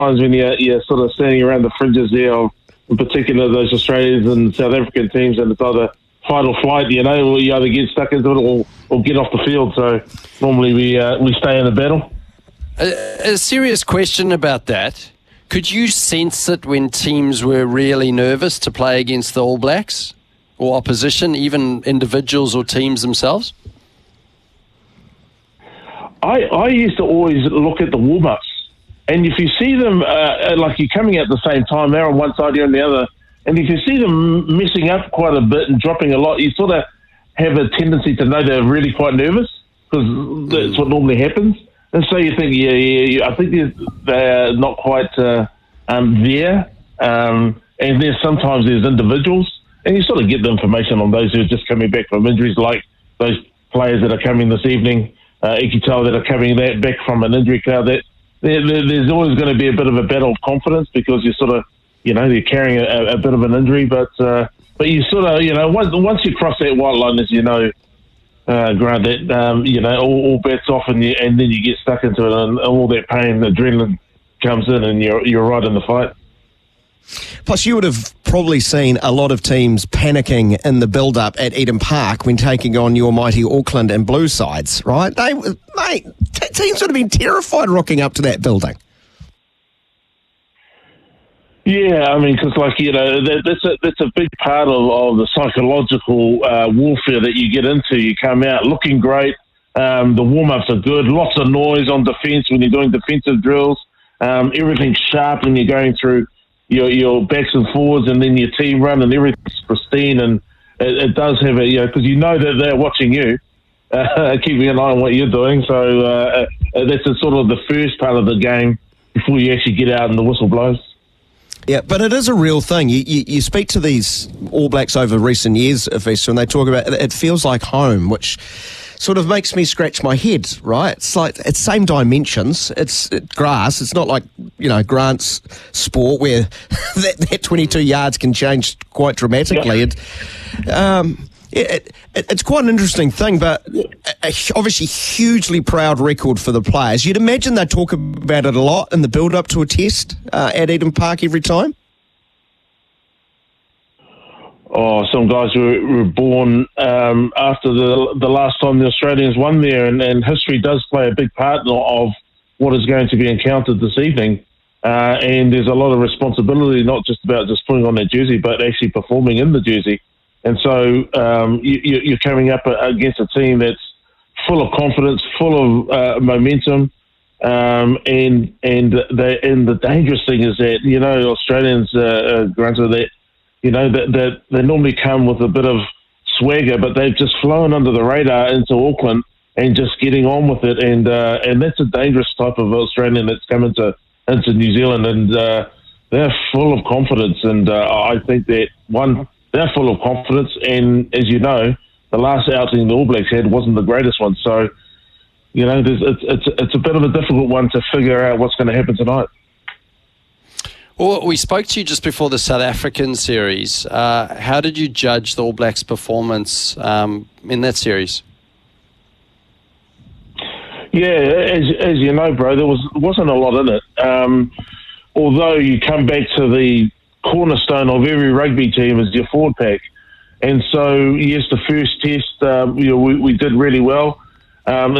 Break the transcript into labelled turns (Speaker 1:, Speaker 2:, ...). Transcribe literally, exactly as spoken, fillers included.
Speaker 1: when you're, you're sort of standing around the fringes there of, in particular, those Australians and South African teams, and it's either fight or flight, you know, you either get stuck into it or, or get off the field. So normally we uh, we stay in the battle.
Speaker 2: A, a serious question about that. Could you sense it when teams were really nervous to play against the All Blacks or opposition, even individuals or teams themselves?
Speaker 1: I, I used to always look at the warm-ups. And if you see them, uh, like you're coming at the same time, they're on one side, you're on the other, and if you see them messing up quite a bit and dropping a lot, you sort of have a tendency to know they're really quite nervous, because that's what normally happens. And so you think, yeah, yeah, yeah I think they're, they're not quite uh, um, there. Um, and there's sometimes there's individuals, and you sort of get the information on those who are just coming back from injuries, like those players that are coming this evening, uh, Ikitau, that are coming that back from an injury cloud. That there, there, there's always going to be a bit of a battle of confidence, because you're sort of, you know, they're carrying a, a bit of an injury, but uh, but you sort of, you know, once once you cross that white line, as you know, uh, Grant, that um, you know, all, all bets off, and you, and then you get stuck into it, and all that pain, adrenaline comes in, and you're you're right in the fight.
Speaker 3: Plus, you would have probably seen a lot of teams panicking in the build-up at Eden Park when taking on your mighty Auckland and Blue sides, right? They, mate, t- teams would have been terrified rocking up to that building.
Speaker 1: Yeah, I mean, because, like, you know, that, that's, a, that's a big part of, of the psychological uh, warfare that you get into. You come out looking great. Um, the warm-ups are good. Lots of noise on defence when you're doing defensive drills. Um, everything's sharp when you're going through your, your backs and forwards, and then your team run, and everything's pristine. And it, it does have a, you know, because you know that they're watching you, uh, keeping an eye on what you're doing. So uh, that's a sort of the first part of the game before you actually get out and the whistle blows.
Speaker 3: Yeah, but it is a real thing. You, you, you speak to these All Blacks over recent years, Festa, and they talk about it, it feels like home, which sort of makes me scratch my head, right? It's like, it's same dimensions. It's it, grass. It's not like, you know, Grant's sport where that, that twenty-two yards can change quite dramatically.
Speaker 1: Yeah.
Speaker 3: It, um, it, it, it's quite an interesting thing, but a, a, obviously hugely proud record for the players. You'd imagine they talk about it a lot in the build-up to a test uh, at Eden Park every time.
Speaker 1: Oh, some guys were, were born um, after the the last time the Australians won there, and, and history does play a big part of what is going to be encountered this evening. Uh, and there's a lot of responsibility, not just about just putting on that jersey, but actually performing in the jersey. And so um, you, you're coming up against a team that's full of confidence, full of uh, momentum, um, and and they, and the dangerous thing is that, you know, Australians, uh, uh, granted that, you know, that, that they normally come with a bit of swagger, but they've just flown under the radar into Auckland and just getting on with it. And uh, and that's a dangerous type of Australian that's come into, into New Zealand. And uh, they're full of confidence. And uh, I think that, one, they're full of confidence. And as you know, the last outing the All Blacks had wasn't the greatest one. So, you know, there's, it's, it's, it's a bit of a difficult one to figure out what's going to happen tonight.
Speaker 2: Well, we spoke to you just before the South African series. Uh, how did you judge the All Blacks' performance um, in that series?
Speaker 1: Yeah, as as you know, bro, there was wasn't a lot in it. Um, although you come back to the cornerstone of every rugby team is your forward pack, and so yes, the first test, um, you know, we, we did really well. Um,